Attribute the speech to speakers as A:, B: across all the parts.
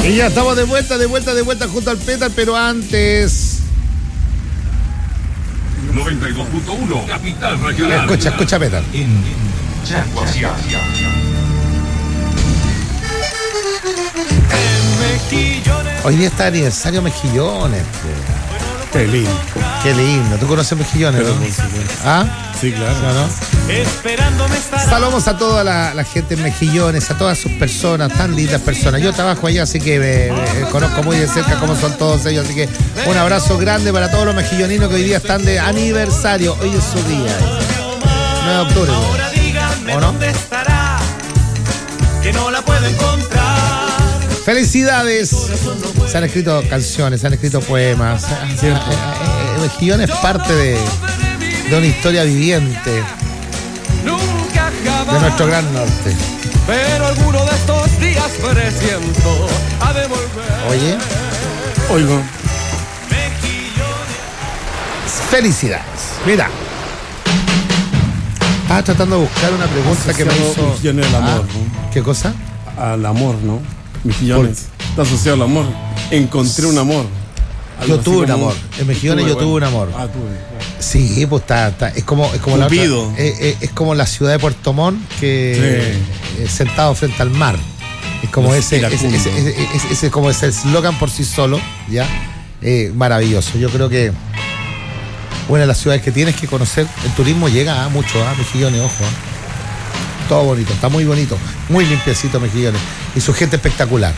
A: Y ya estamos de vuelta junto al Petar, pero antes...
B: 92.1 Capital Regional.
A: Escucha, Petar.
B: En Chaguasia.
A: Hoy día está aniversario Mejillones.
C: Qué lindo.
A: Qué lindo. ¿Tú conoces Mejillones, no? ¿Ah?
C: Sí, claro.
A: ¿No? Saludos a toda la gente en Mejillones, a todas sus personas, tan lindas personas. Yo trabajo allá, así que me conozco muy de cerca cómo son todos ellos. Así que un abrazo grande para todos los mejilloninos que hoy día están de aniversario. Hoy es su día. 9 de octubre. ¿O no?
D: Que no la puedo encontrar.
A: ¡Felicidades! Se han escrito canciones, se han escrito poemas. Mejillones es parte de una historia viviente de nuestro gran norte.
D: Pero alguno de estos días presiento a devolver.
A: Oye,
C: Oigo.
A: felicidades. Mira, estaba tratando de buscar una pregunta que me hizo.
C: Mejillones del amor, ¿no?
A: ¿Qué cosa?
C: Al amor, ¿no? Mejillones. Está asociado al amor. Encontré un amor.
A: Yo tuve un amor. En Mejillones yo tuve un amor.
C: Ah, tuve.
A: Sí, pues está. Es como la otra, es como la ciudad de Puerto Montt que sentado frente al mar. Es como ese como ese eslogan por sí solo, ¿ya? Maravilloso. Yo creo que una de las ciudades que tienes que conocer, el turismo llega mucho a Mejillones, ojo. Todo bonito, está muy bonito, muy limpiecito Mejillones. Y su gente espectacular.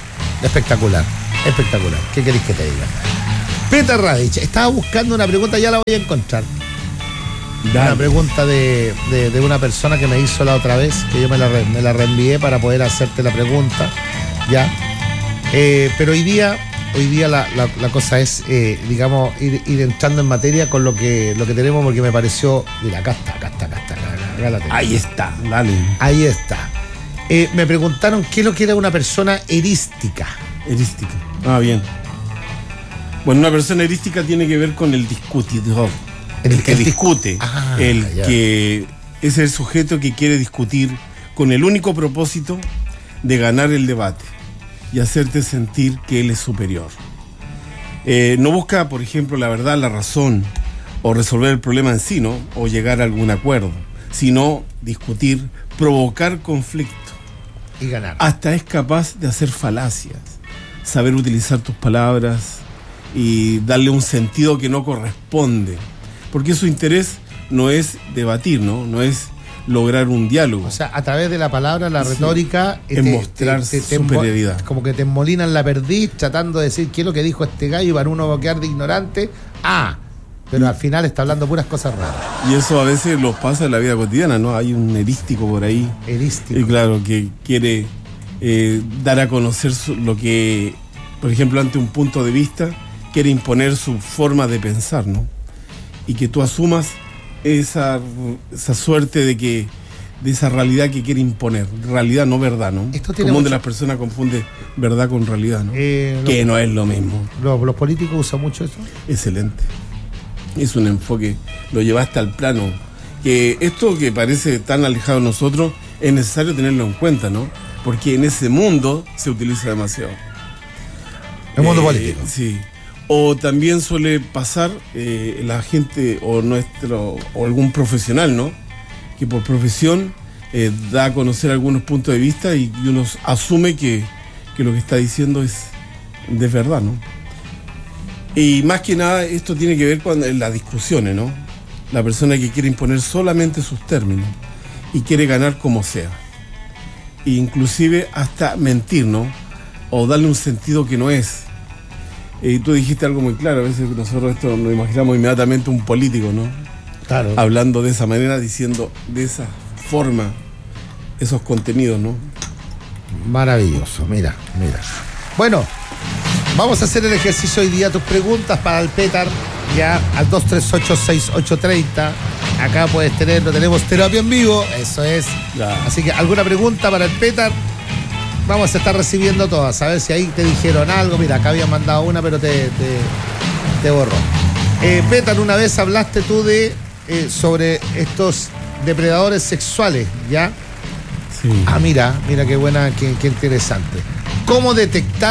A: ¿Qué queréis que te diga? Petar Radich, estaba buscando una pregunta, ya la voy a encontrar.
C: Dale.
A: Una pregunta de una persona que me hizo la otra vez, que yo me la reenvié para poder hacerte la pregunta, ¿ya? Pero hoy día la cosa es, digamos, ir entrando en materia con lo que tenemos, porque me pareció... Mira, acá está.
C: Ahí está, dale.
A: Ahí está. Me preguntaron qué es lo que era una persona erística.
C: Erística. Ah, bien. Bueno, una persona erística tiene que ver con el discutidor. El que discute. Que es el sujeto que quiere discutir con el único propósito de ganar el debate y hacerte sentir que él es superior. No busca, por ejemplo, la verdad, la razón o resolver el problema en sí, ¿no? O llegar a algún acuerdo, sino discutir, provocar conflicto.
A: Y ganar.
C: Hasta es capaz de hacer falacias, saber utilizar tus palabras y darle un sentido que no corresponde. Porque su interés no es debatir, ¿no? No es lograr un diálogo.
A: O sea, a través de la palabra, la retórica,
C: es mostrar superioridad.
A: Como que te enmolinan la perdiz tratando de decir qué es lo que dijo este gallo, y para uno quedar de ignorante. Pero al final está hablando puras cosas raras.
C: Y eso a veces lo pasa en la vida cotidiana, ¿no? Hay un erístico por ahí.
A: Erístico.
C: Y claro, que quiere dar a conocer lo que, por ejemplo, ante un punto de vista, quiere imponer su forma de pensar, ¿no? Y que tú asumas esa suerte de esa realidad que quiere imponer. Realidad, no verdad, ¿no? Como de las personas confunde verdad con realidad, ¿no? Que no es lo mismo.
A: ¿Los políticos usan mucho eso?
C: Excelente. Es un enfoque, lo llevaste al plano. Que esto que parece tan alejado de nosotros, es necesario tenerlo en cuenta, ¿no? Porque en ese mundo se utiliza demasiado.
A: El mundo político.
C: Sí. O también suele pasar la gente o algún profesional, ¿no? Que por profesión da a conocer algunos puntos de vista y uno asume que lo que está diciendo es de verdad, ¿no? Y más que nada esto tiene que ver con las discusiones, ¿no? La persona que quiere imponer solamente sus términos y quiere ganar como sea. E inclusive hasta mentir, ¿no? O darle un sentido que no es. Y tú dijiste algo muy claro, a veces nosotros esto nos imaginamos inmediatamente un político, ¿no?
A: Claro.
C: Hablando de esa manera, diciendo de esa forma esos contenidos, ¿no?
A: Maravilloso, mira. Bueno, vamos a hacer el ejercicio hoy día. Tus preguntas para el Petar, ya al 238-6830. Acá puedes tenerlo, tenemos terapia en vivo, eso es.
C: Ya.
A: Así que alguna pregunta para el Petar, vamos a estar recibiendo todas. A ver si ahí te dijeron algo. Mira, acá habían mandado una, pero te borró. Petar, una vez hablaste tú sobre estos depredadores sexuales, ¿ya?
C: Sí.
A: Mira qué buena, qué interesante. ¿Cómo detectar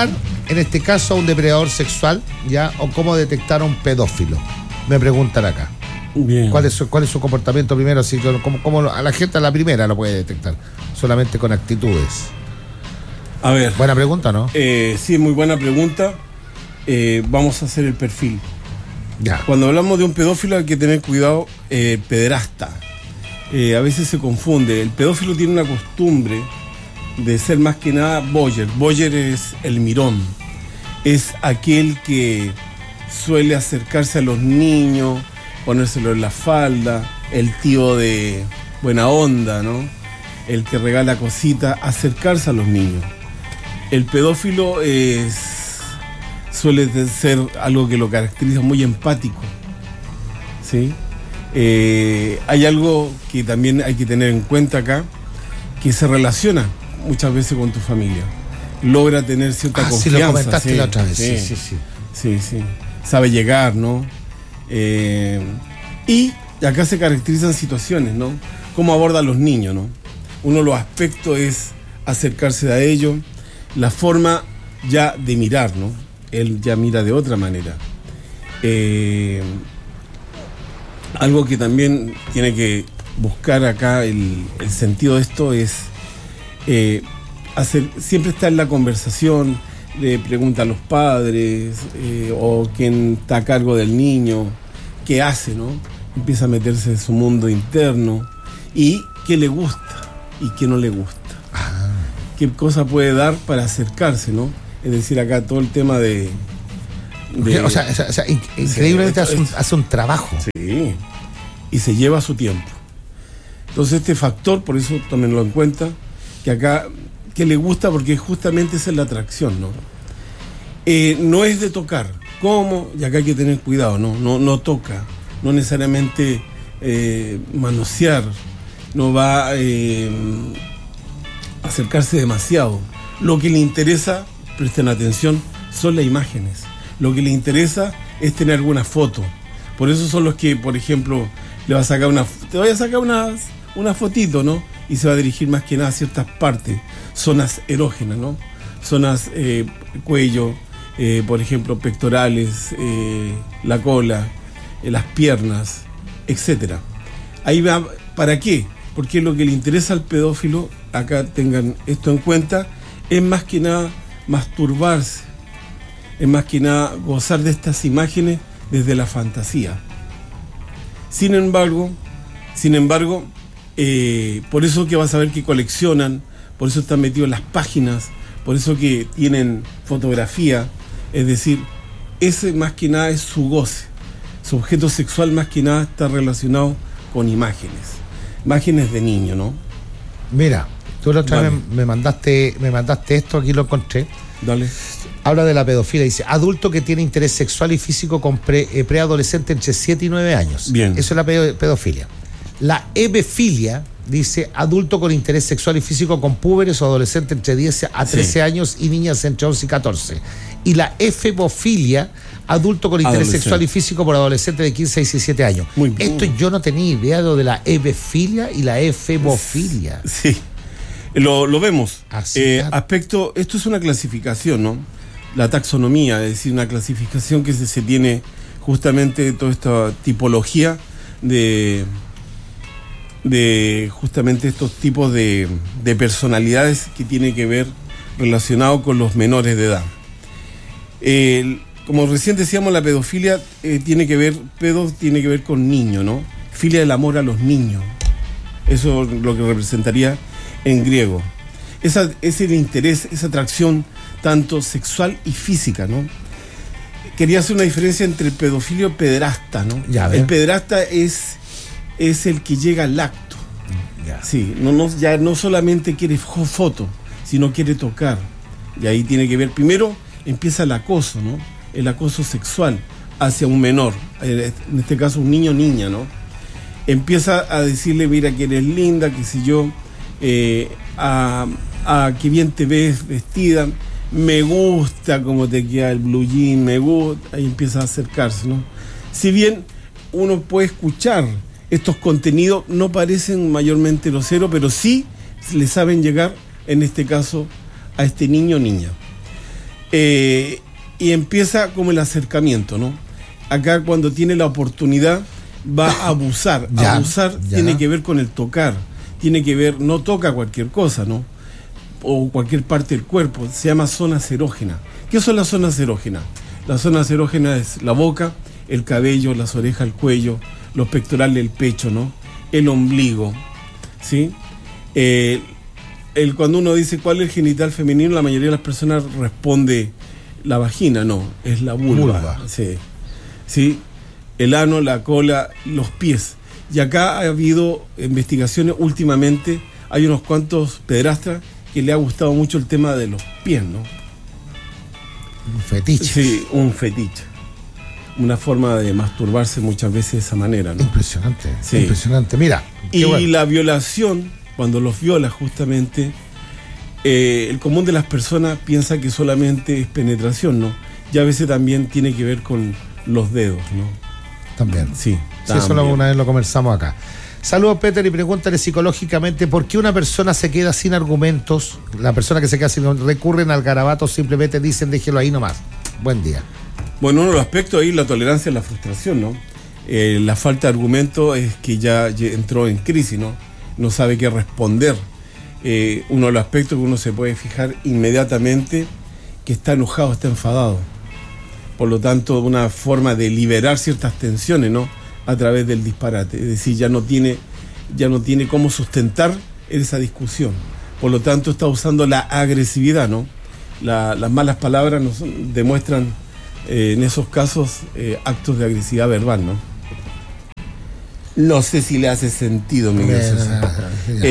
A: en este caso a un depredador sexual, ya, o cómo detectar a un pedófilo? Me preguntan acá.
C: Bien.
A: ¿Cuál es su comportamiento primero? Así, ¿cómo a la gente a la primera lo puede detectar? Solamente con actitudes.
C: A ver.
A: Buena pregunta, ¿no?
C: Sí, muy buena pregunta. Vamos a hacer el perfil.
A: Ya.
C: Cuando hablamos de un pedófilo hay que tener cuidado, pederasta. A veces se confunde. El pedófilo tiene una costumbre de ser más que nada voyeur. Voyeur es el mirón. Es aquel que suele acercarse a los niños, ponérselo en la falda, el tío de buena onda, ¿no? El que regala cositas, acercarse a los niños. El pedófilo suele ser algo que lo caracteriza muy empático, ¿sí? Hay algo que también hay que tener en cuenta acá, que se relaciona muchas veces con tu familia. Logra tener cierta confianza.
A: Sí, lo comentaste la otra vez.
C: Sí. Sabe llegar, ¿no? Y acá se caracterizan situaciones, ¿no? Cómo aborda a los niños, ¿no? Uno de los aspectos es acercarse a ellos, la forma ya de mirar, ¿no? Él ya mira de otra manera. Algo que también tiene que buscar acá el sentido de esto es siempre está en la conversación, le pregunta a los padres o quien está a cargo del niño, qué hace, ¿no? Empieza a meterse en su mundo interno y qué le gusta y qué no le gusta. Qué cosa puede dar para acercarse, ¿no? Es decir, acá todo el tema de
A: o sea, increíblemente hace un trabajo.
C: Sí, y se lleva su tiempo. Entonces este factor, por eso también lo en cuenta, que acá, que le gusta porque justamente esa es la atracción, ¿no? No es de tocar. ¿Cómo? Y acá hay que tener cuidado, no toca, no necesariamente manosear, no va a acercarse demasiado. Lo que le interesa, presten atención, son las imágenes. Lo que le interesa es tener alguna foto. Por eso son los que, por ejemplo, te voy a sacar una fotito, ¿no? Y se va a dirigir más que nada a ciertas partes, zonas erógenas, ¿no? Zonas cuello, por ejemplo, pectorales, la cola, las piernas, etcétera. Ahí va, ¿para qué? Porque lo que le interesa al pedófilo, acá tengan esto en cuenta, es más que nada masturbarse, es más que nada gozar de estas imágenes desde la fantasía. Sin embargo, por eso que vas a ver que coleccionan, por eso están metidos en las páginas, por eso que tienen fotografía, es decir, ese más que nada es su goce. Su objeto sexual más que nada está relacionado con imágenes de niño, ¿no?
A: Mira, tú la otra vez me mandaste esto, aquí lo encontré.
C: Dale.
A: Habla de la pedofilia, dice, adulto que tiene interés sexual y físico con preadolescente entre 7 y 9 años.
C: Bien.
A: Eso es la pedofilia. La hebefilia dice, adulto con interés sexual y físico con púberes o adolescentes entre 10 a 13 años y niñas entre 11 y 14. Y la efebofilia, adulto con interés sexual y físico por adolescentes de 15 a 17 años.
C: Muy bien.
A: Esto yo no tenía idea de la hebefilia y la efebofilia.
C: Sí, lo vemos.
A: Aspecto,
C: esto es una clasificación, ¿no? La taxonomía, es decir, una clasificación que se tiene justamente de toda esta tipología de justamente estos tipos de personalidades que tiene que ver relacionado con los menores de edad. Como recién decíamos, la pedofilia tiene que ver con niños, ¿no? Filia del amor a los niños. Eso es lo que representaría en griego. Es el interés, esa atracción tanto sexual y física, ¿no? Quería hacer una diferencia entre el pedofilio y el pederasta, ¿no? El pederasta es el que llega al acto. Ya. Sí, ya no solamente quiere foto, sino quiere tocar. Y ahí tiene que ver, primero empieza el acoso, ¿no? El acoso sexual hacia un menor, en este caso un niño o niña, ¿no? Empieza a decirle, mira que eres linda, qué sé yo, qué bien te ves vestida, me gusta cómo te queda el blue jean, me gusta, ahí empieza a acercarse, ¿no? Si bien uno puede escuchar estos contenidos, no parecen mayormente groseros, pero sí le saben llegar, en este caso, a este niño o niña. Y empieza como el acercamiento, ¿no? Acá cuando tiene la oportunidad va a abusar. Abusar tiene que ver con el tocar, tiene que ver, no toca cualquier cosa, ¿no? O cualquier parte del cuerpo, se llama zonas erógenas. ¿Qué son las zonas erógenas? Las zonas erógenas es la boca, el cabello, las orejas, el cuello, los pectorales, el pecho, ¿no? El ombligo, ¿sí? Cuando uno dice cuál es el genital femenino, la mayoría de las personas responde la vagina, no, es la vulva. Sí. ¿Sí? El ano, la cola, los pies. Y acá ha habido investigaciones últimamente, hay unos cuantos pederastas que le ha gustado mucho el tema de los pies, ¿no?
A: Un fetiche.
C: Sí, un fetiche. Una forma de masturbarse muchas veces de esa manera, ¿no?
A: Impresionante,
C: sí.
A: Impresionante. Mira.
C: Y bueno, la violación, cuando los viola justamente, el común de las personas piensa que solamente es penetración, ¿no? Y a veces también tiene que ver con los dedos, ¿no?
A: También.
C: Sí.
A: También. Eso alguna vez lo conversamos acá. Saludos, Peter, y pregúntale psicológicamente por qué una persona se queda sin argumentos. La persona que se queda sin recurren al garabato, simplemente dicen déjelo ahí nomás. Buen día.
C: Bueno, uno de los aspectos ahí, la tolerancia a la frustración, ¿no? La falta de argumento es que ya entró en crisis, ¿no? No sabe qué responder. Uno de los aspectos que uno se puede fijar inmediatamente, que está enojado, está enfadado. Por lo tanto, una forma de liberar ciertas tensiones, ¿no? A través del disparate. Es decir, ya no tiene cómo sustentar esa discusión. Por lo tanto, está usando la agresividad, ¿no? Las malas palabras nos demuestran en esos casos actos de agresividad verbal, ¿no? No sé si le hace sentido, Miguel Sosa.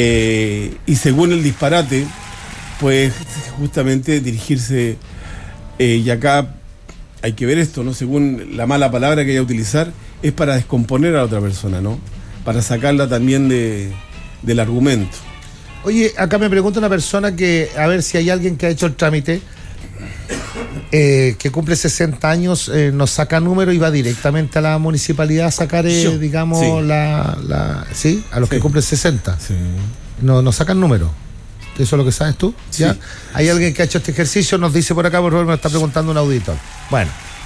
C: Y según el disparate, pues justamente dirigirse, y acá hay que ver esto, ¿no? Según la mala palabra que haya a utilizar, es para descomponer a la otra persona, ¿no? Para sacarla también del argumento.
A: Oye, acá me pregunta una persona que, a ver si hay alguien que ha hecho el trámite, que cumple 60 años, nos saca número y va directamente a la municipalidad a sacar, digamos, sí. ¿Sí? A los que cumplen 60.
C: Sí.
A: Nos sacan número. ¿Eso es lo que sabes tú?
C: Sí.
A: ¿Ya? Hay alguien que ha hecho este ejercicio, nos dice por acá, por favor, me está preguntando un auditor. Bueno.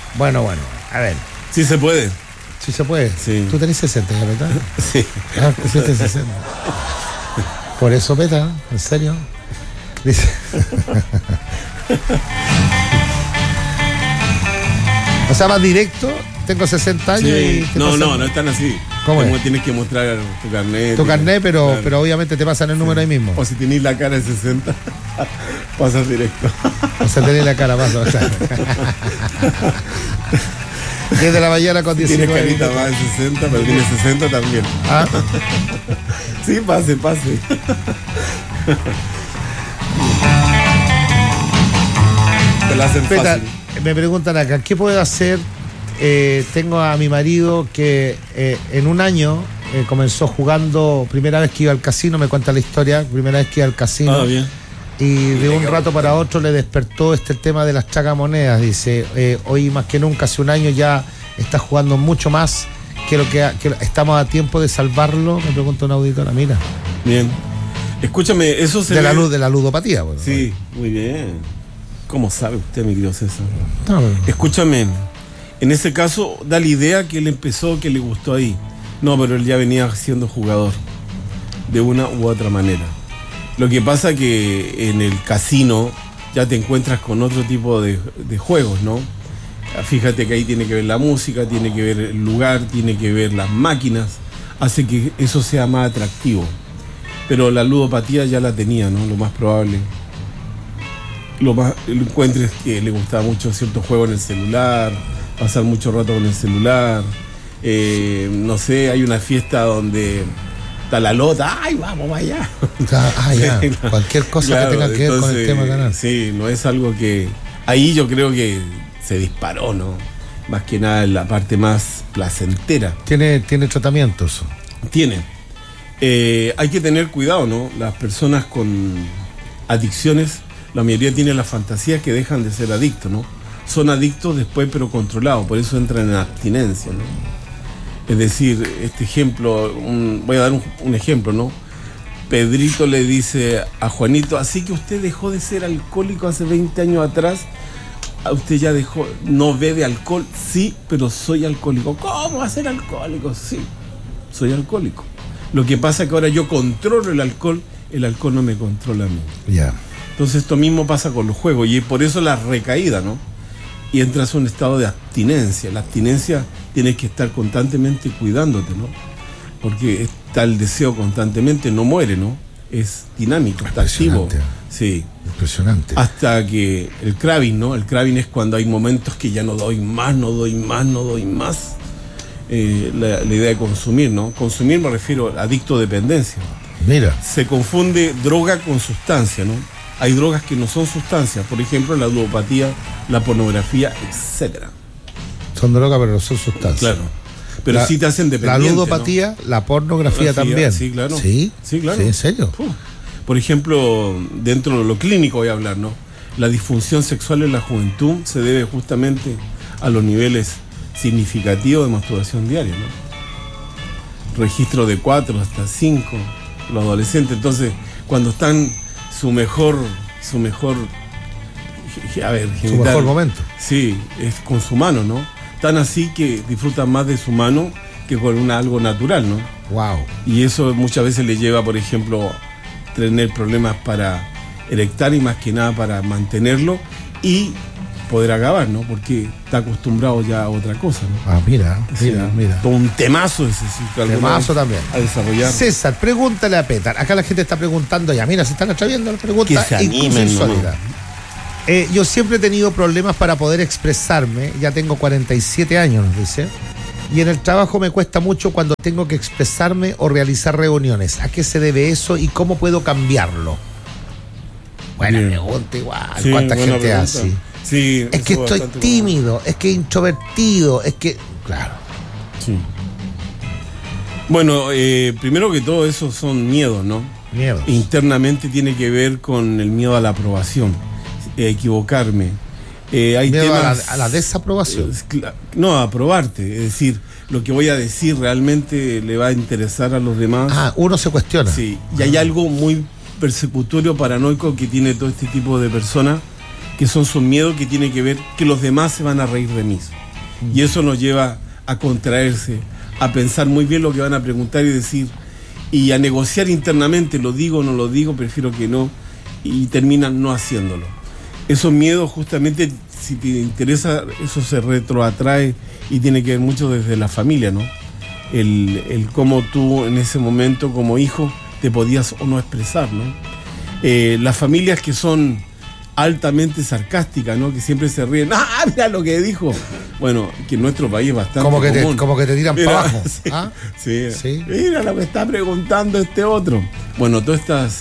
A: A ver.
C: Sí se puede.
A: Sí se puede.
C: Sí.
A: Tú tenés 60, ¿ya, Peta?
C: Sí.
A: Ah, tú tienes 60. Por eso, Peta, ¿en serio? Dice. O sea, vas directo, tengo 60 años y...
C: No están así.
A: ¿Cómo es?
C: Tienes que mostrar tu carnet.
A: Tu carnet, pero obviamente te pasan el número ahí mismo.
C: O si tenés la cara de 60, pasas directo.
A: O sea, tenés la cara, paso. Desde la mañana con 19.
C: Tienes carita más de 60, pero tienes 60 también.
A: ¿Ah?
C: Sí, pase. Te la hacen fácil.
A: Me preguntan acá, ¿qué puedo hacer? Tengo a mi marido que en un año comenzó jugando, primera vez que iba al casino, me cuenta la historia, primera vez que iba al casino.
C: Ah, bien.
A: Y de un rato para otro le despertó el tema de las tragamonedas. Dice, hoy más que nunca, hace un año ya está jugando mucho más. Quiero que estamos a tiempo de salvarlo, me pregunta una auditora, mira.
C: Bien. Escúchame, eso se
A: de la ludopatía. Bueno,
C: sí, muy bien. ¿Cómo sabe usted, mi querido César?
A: No,
C: escúchame, en ese caso da la idea que él empezó, que le gustó ahí. No, pero él ya venía siendo jugador, de una u otra manera. Lo que pasa que en el casino ya te encuentras con otro tipo de juegos, ¿no? Fíjate que ahí tiene que ver la música, tiene que ver el lugar, tiene que ver las máquinas, hace que eso sea más atractivo. Pero la ludopatía ya la tenía, ¿no? Lo más probable. Lo encuentres que le gustaba mucho ciertos juegos en el celular, pasar mucho rato con el celular. No sé, hay una fiesta donde está la lota, ¡ay, vamos allá!
A: Ya. Cualquier cosa claro, que tenga que ver con el tema canal.
C: Sí, no es algo que... Ahí yo creo que se disparó, ¿no? Más que nada en la parte más placentera.
A: ¿Tiene tratamientos?
C: Tiene. Hay que tener cuidado, ¿no? Las personas con adicciones, la mayoría tienen las fantasías que dejan de ser adictos, ¿no? Son adictos después, pero controlados, por eso entran en abstinencia, ¿no? Es decir, este ejemplo, voy a dar un ejemplo, ¿no? Pedrito le dice a Juanito, así que usted dejó de ser alcohólico hace 20 años atrás. usted ya dejó, no bebe alcohol, sí, pero soy alcohólico. ¿Cómo va a ser alcohólico? Sí, soy alcohólico. Lo que pasa es que ahora yo controlo el alcohol no me controla a mí.
A: Ya.
C: Entonces esto mismo pasa con los juegos y por eso la recaída, ¿no? Y entras a un estado de abstinencia. La abstinencia tienes que estar constantemente cuidándote, ¿no? Porque está el deseo constantemente, no muere, ¿no? Es dinámico, está activo. Sí.
A: Impresionante.
C: Hasta que el craving, ¿no? El craving es cuando hay momentos que ya no doy más. La idea de consumir, ¿no? Consumir me refiero a adicto dependencia.
A: Mira.
C: Se confunde droga con sustancia, ¿no? Hay drogas que no son sustancias, por ejemplo, la ludopatía, la pornografía, etcétera.
A: Son drogas, pero no son sustancias.
C: Claro. Pero sí te hacen dependiente.
A: La ludopatía, ¿no? La pornografía también.
C: Sí, claro.
A: Sí,
C: claro.
A: Sí, ¿en serio?
C: Por ejemplo, dentro de lo clínico voy a hablar, ¿no? La disfunción sexual en la juventud se debe justamente a los niveles significativos de masturbación diaria, ¿no? Registro de 4 hasta 5, los adolescentes. Entonces, cuando están su mejor
A: momento.
C: Sí, es con su mano, ¿no? Tan así que disfrutan más de su mano que con algo natural, ¿no?
A: Wow.
C: Y eso muchas veces le lleva, por ejemplo, tener problemas para erectar y más que nada para mantenerlo y poder acabar, ¿no? Porque está acostumbrado ya a otra cosa, ¿no?
A: Ah, mira.
C: Todo un temazo ese, sí.
A: Temazo también.
C: A desarrollar.
A: César, pregúntale a Petar. Acá la gente está preguntando ya. Mira, se están atreviendo las preguntas.
C: Que se animen,
A: yo siempre he tenido problemas para poder expresarme. Ya tengo 47 años, nos dice. Y en el trabajo me cuesta mucho cuando tengo que expresarme o realizar reuniones. ¿A qué se debe eso y cómo puedo cambiarlo? Buena pregunta igual.
C: Sí,
A: ¿cuánta gente hace?
C: Sí,
A: es que estoy tímido, es que introvertido, es que... Claro.
C: Sí. Bueno, primero que todo eso son miedos, ¿no?
A: Miedos.
C: Internamente tiene que ver con el miedo a la aprobación, equivocarme. Hay
A: miedo
C: temas,
A: a la desaprobación.
C: No, a aprobarte. Es decir, lo que voy a decir realmente le va a interesar a los demás.
A: Uno se cuestiona.
C: Sí, y hay algo muy persecutorio, paranoico que tiene todo este tipo de personas, que son sus miedos que tiene que ver que los demás se van a reír de mí. Y eso nos lleva a contraerse, a pensar muy bien lo que van a preguntar y decir, y a negociar internamente, lo digo o no lo digo, prefiero que no, y terminan no haciéndolo. Esos miedos justamente, si te interesa, eso se retroatrae y tiene que ver mucho desde la familia, ¿no? El cómo tú en ese momento como hijo te podías o no expresar, ¿no? Las familias que son altamente sarcásticas, ¿no? Que siempre se ríen. Mira lo que dijo. Bueno, que en nuestro país es bastante común.
A: Como que te tiran para abajo.
C: Sí. Mira lo que está preguntando este otro. Bueno, todas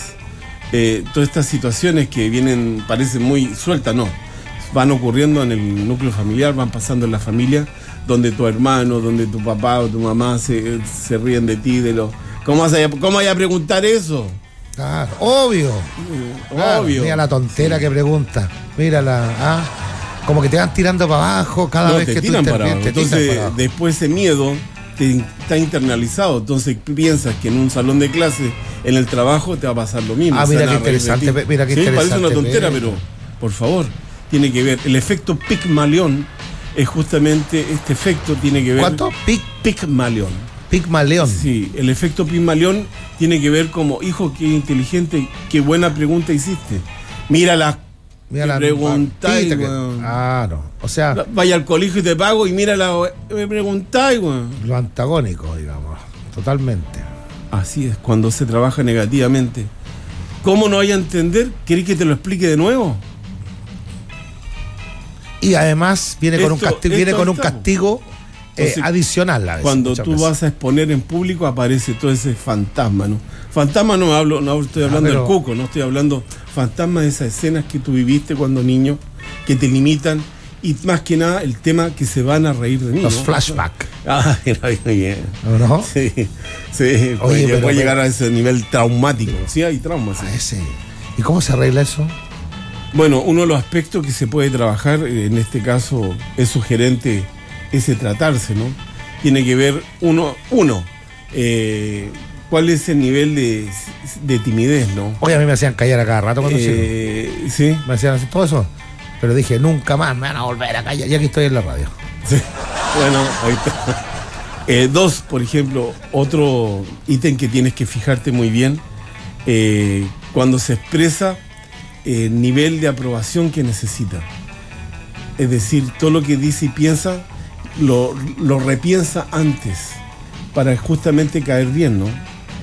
C: estas situaciones que vienen, parecen muy sueltas, no. Van ocurriendo en el núcleo familiar, van pasando en la familia, donde tu hermano, donde tu papá o tu mamá se ríen de ti, de lo... ¿Cómo vas a preguntar eso?
A: Claro, obvio. Mira la tontera que pregunta. Mírala, como que te van tirando para abajo cada vez que tú intervienes.
C: Entonces, después ese miedo está internalizado. Entonces piensas que en un salón de clase, en el trabajo, te va a pasar lo mismo.
A: Mira qué interesante. Mira qué interesante.
C: Parece una tontera, pero por favor, tiene que ver. El efecto Pigmalión es justamente este efecto, tiene que ver.
A: ¿Cuánto?
C: Pigmalión.
A: Pigmalión.
C: Sí, el efecto Pigmalión tiene que ver como, hijo, qué inteligente, qué buena pregunta hiciste. Mírala preguntáis, weón.
A: Claro, o sea...
C: Vaya al colegio y te pago y mírala, me preguntáis, weón.
A: Lo antagónico, digamos, totalmente.
C: Así es, cuando se trabaja negativamente. ¿Cómo no vaya a entender? ¿Querés que te lo explique de nuevo?
A: Y además viene con un castigo entonces, adicional a veces,
C: cuando tú vas a exponer en público aparece todo ese fantasma, ¿no? Fantasma no estoy hablando del cuco, no estoy hablando fantasma de esas escenas que tú viviste cuando niño, que te limitan, y más que nada el tema que se van a reír de mí.
A: Los flashbacks.
C: Bien.
A: ¿No?
C: Sí. Puede llegar a ese nivel traumático. Sí, hay traumas.
A: Sí. ¿Y cómo se arregla eso?
C: Bueno, uno de los aspectos que se puede trabajar, en este caso es sugerente ese tratarse, ¿no? Tiene que ver, cuál es el nivel de timidez, ¿no?
A: Oye, a mí me hacían callar a cada rato cuando
C: ¿sí?
A: me hacían hacer todo eso. pero dije, nunca más me van a volver a callar, ya que estoy en la radio.
C: Sí. Bueno, ahí está. 2, por ejemplo, otro ítem que tienes que fijarte muy bien, cuando se expresa el nivel de aprobación que necesita. Es decir, todo lo que dice y piensa, lo repiensa antes, para justamente caer bien, ¿no?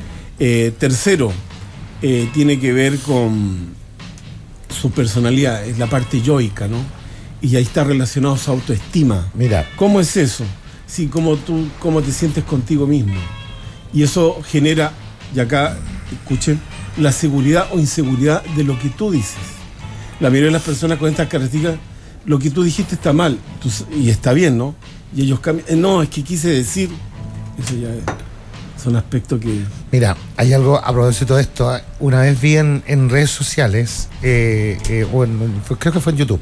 C: 3, tiene que ver con su personalidad, es la parte yoica, ¿no? Y ahí está relacionado su autoestima.
A: Mira.
C: ¿Cómo es eso? Sí, cómo te sientes contigo mismo. Y eso genera, y acá, escuchen, la seguridad o inseguridad de lo que tú dices. La mayoría de las personas con estas características, lo que tú dijiste está mal, y está bien, ¿no? Y ellos cambian, no, es que quise decir, eso ya son aspectos que...
A: Mira, hay algo a propósito de esto. Una vez vi en redes sociales, creo que fue en YouTube,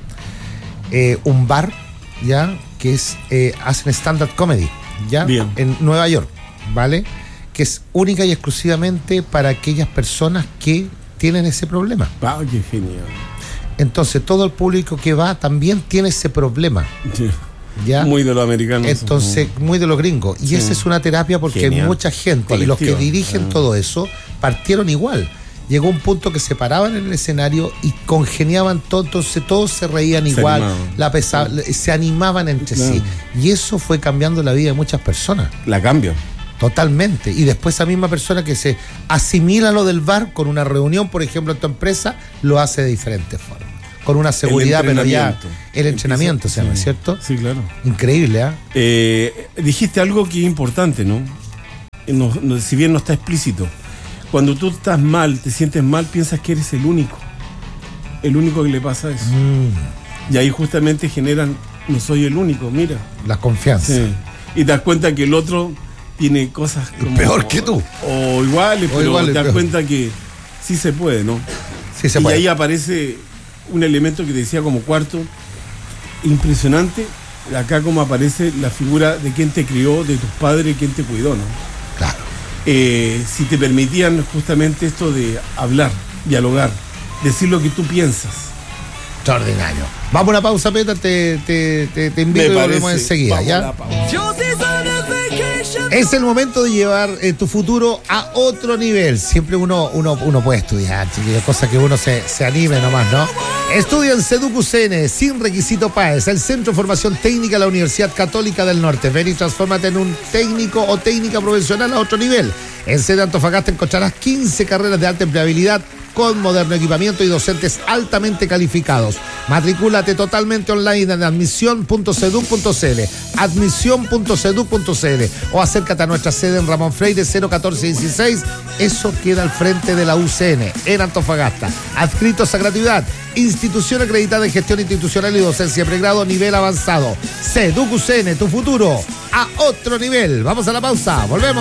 A: un bar, ¿ya? Que hacen stand-up comedy, ¿ya?
C: Bien.
A: En Nueva York, ¿vale? Que es única y exclusivamente para aquellas personas que tienen ese problema.
C: ¡Ah, qué genial!
A: Entonces, todo el público que va también tiene ese problema.
C: Sí.
A: ¿Ya?
C: Muy de los americanos.
A: Entonces, muy de los gringos. Y esa es una terapia porque
C: genial.
A: Mucha gente,
C: Colectiva.
A: y los que dirigen todo eso, partieron igual. Llegó un punto que se paraban en el escenario y congeniaban todo, entonces todos se reían igual, se animaban entre sí. Y eso fue cambiando la vida de muchas personas.
C: La cambio.
A: Totalmente. Y después esa misma persona que se asimila lo del bar con una reunión, por ejemplo, en tu empresa, lo hace de diferentes formas. Con una seguridad, pero ya el entrenamiento se llama, ¿cierto?
C: Sí, claro.
A: Increíble,
C: dijiste algo que es importante, ¿no? Si bien no está explícito. Cuando tú estás mal, te sientes mal, piensas que eres el único que le pasa eso. Y ahí justamente generan, no soy el único, mira.
A: La confianza.
C: Sí. Y te das cuenta que el otro tiene cosas como,
A: peor que tú.
C: O iguales, pero te das cuenta que sí se puede, ¿no?
A: Sí se puede.
C: Y ahí aparece un elemento que te decía como cuarto, impresionante, acá como aparece la figura de quién te crió, de tus padres, quién te cuidó, ¿no?
A: Claro.
C: Si te permitían justamente esto de hablar, dialogar, decir lo que tú piensas.
A: Extraordinario. Vamos a una pausa, Peter, te invito y volvemos enseguida, ¿ya? Es el momento de llevar tu futuro a otro nivel. Siempre uno puede estudiar, chiquillos, cosa que uno se anime nomás, ¿no? Estudia en Seduc UCN, sin requisito PAES, el Centro de Formación Técnica de la Universidad Católica del Norte. Ven y transfórmate en un técnico o técnica profesional a otro nivel. En sede Antofagasta encontrarás 15 carreras de alta empleabilidad con moderno equipamiento y docentes altamente calificados. Matricúlate totalmente online en admisión.seduc.cl, admisión.seduc.cl o acércate a nuestra sede en Ramón Freire 01416. Eso queda al frente de la UCN en Antofagasta. Adscritos a gratuidad. Institución acreditada en gestión institucional y docencia pregrado nivel avanzado. Seduc UCN, tu futuro a otro nivel. Vamos a la pausa. Volvemos.